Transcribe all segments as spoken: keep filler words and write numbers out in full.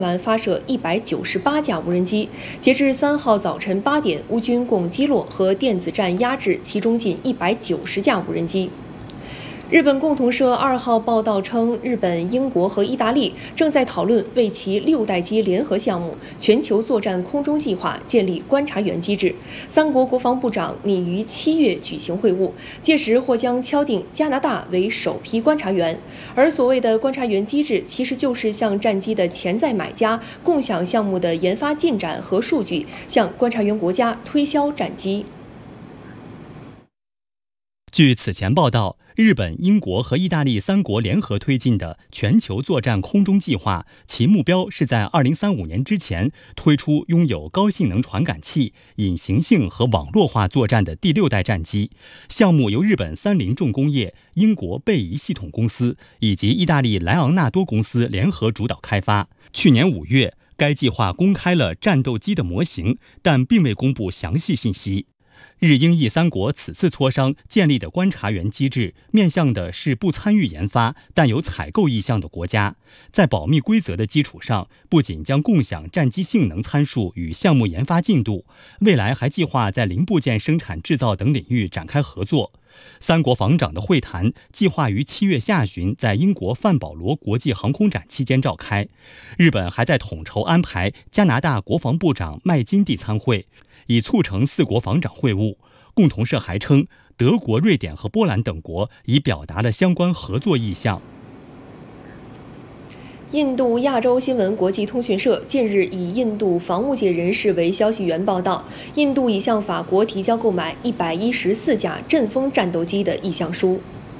兰发射一百九十八架无人机，截至三号早晨八点，乌军共击落和电子战压制其中近一百九十架无人机。日本共同社二号报道称，日本、英国和意大利正在讨论为其六代机联合项目“全球作战空中计划”建立观察员机制。三国国防部长拟于七月举行会晤，届时或将敲定加拿大为首批观察员。而所谓的观察员机制，其实就是向战机的潜在买家共享项目的研发进展和数据，向观察员国家推销战机。 据此前报道，日本、英国和意大利三国联合推进的全球作战空中计划，其目标是在二零三五年之前推出拥有高性能传感器、隐形性和网络化作战的第六代战机。项目由日本三菱重工业、英国贝仪系统公司以及意大利莱昂纳多公司联合主导开发。去年五月，该计划公开了战斗机的模型，但并未公布详细信息。日英意三国此次磋商建立的观察员机制，面向的是不参与研发但有采购意向的国家。在保密规则的基础上，不仅将共享战机性能参数与项目研发进度，未来还计划在零部件生产制造等领域展开合作。三国防长的会谈计划于七月下旬在英国范保罗国际航空展期间召开。日本还在统筹安排加拿大国防部长麦金蒂参会，以促成四国防长会晤。共同社还称，德国、瑞典和波兰等国已表达了相关合作意向。 印度亚洲新闻国际通讯社近日以印度防务界人士为消息源报道，印度已向法国提交购买一百一十四架阵风战斗机的意向书。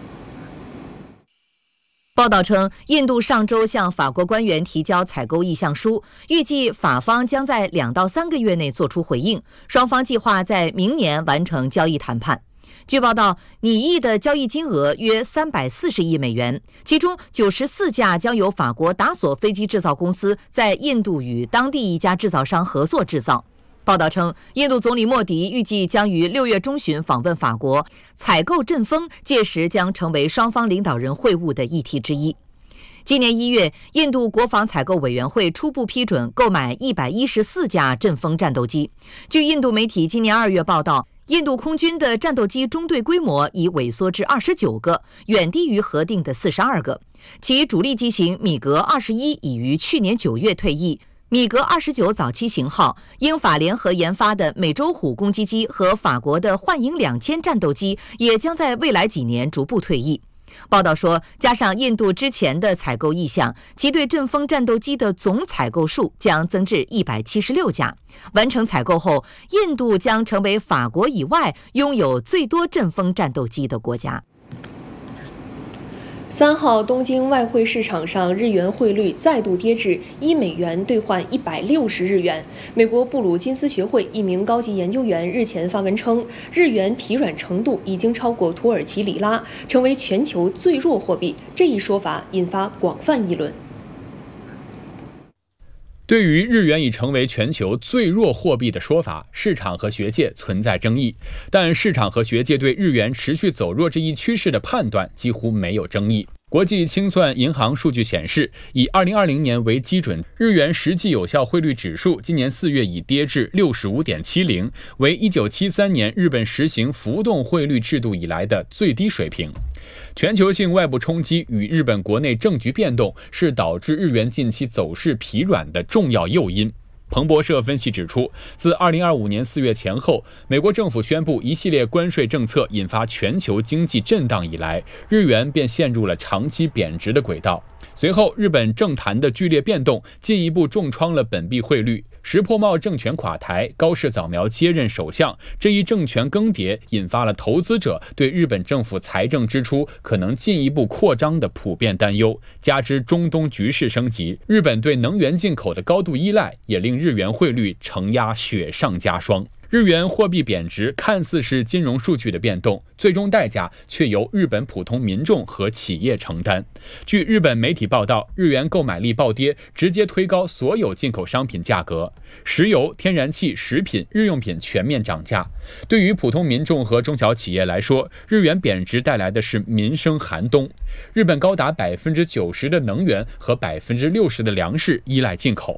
报道称，印度上周向法国官员提交采购意向书，预计法方将在两到三个月内作出回应，双方计划在明年完成交易谈判。据报道，拟议的交易金额约三百四十亿美元，其中九十四架将由法国达索飞机制造公司在印度与当地一家制造商合作制造。报道称，印度总理莫迪预计将于六月中旬访问法国，采购阵风届时将成为双方领导人会晤的议题之一。今年一月，印度国防采购委员会初步批准购买一百一十四架阵风战斗机。据印度媒体今年二月报道，印度空军的战斗机中队规模已萎缩至二十九个，远低于核定的四十二个。其主力机型米格二十一已于去年九月退役。米格二十九早期型号，英法联合研发的美洲虎攻击机和法国的幻影两千战斗机也将在未来几年逐步退役。报道说，加上印度之前的采购意向，其对阵风战斗机的总采购数将增至一百七十六架。完成采购后，印度将成为法国以外拥有最多阵风战斗机的国家。 三号，东京外汇市场上日元汇率再度跌至一美元兑换一百六十日元。美国布鲁金斯学会一名高级研究员日前发文称，日元疲软程度已经超过土耳其里拉，成为全球最弱货币。这一说法引发广泛议论。 对于日元已成为全球最弱货币的说法，市场和学界存在争议，但市场和学界对日元持续走弱这一趋势的判断几乎没有争议。国际清算银行数据显示，以二零二零年为基准，日元实际有效汇率指数今年四月已跌至 六十五点七零， 为一九七三年日本实行浮动汇率制度以来的最低水平。全球性外部冲击与日本国内政局变动是导致日元近期走势疲软的重要诱因。彭博社分析指出，自二零二五年四月前后，美国政府宣布一系列关税政策引发全球经济震荡以来，日元便陷入了长期贬值的轨道。随后，日本政坛的剧烈变动进一步重创了本币汇率。石破茂政权垮台，高市早苗接任首相，这一政权更迭引发了投资者对日本政府财政支出可能进一步扩张的普遍担忧，加之中东局势升级，日本对能源进口的高度依赖也令日元汇率承压雪上加霜。日元货币贬值看似是金融数据的变动，最终代价却由日本普通民众和企业承担。据日本媒体报道，日元购买力暴跌，直接推高所有进口商品价格，石油、天然气、食品、日用品全面涨价。对于普通民众和中小企业来说，日元贬值带来的是民生寒冬。日本高达百分之九十的能源和百分之六十的粮食依赖进口。